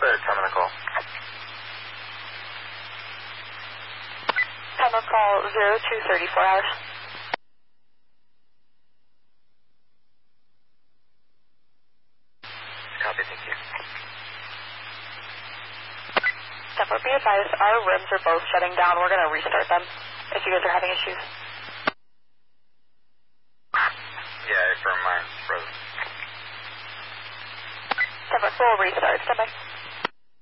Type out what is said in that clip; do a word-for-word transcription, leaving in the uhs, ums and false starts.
Clear, time on the call. Time on call zero two thirty-four hours. Copy, thank you. Tempo, be advised, our rims are both shutting down. We're going to restart them if you guys are having issues. Yeah, from mine's frozen. Tempo, full restart. Stand by.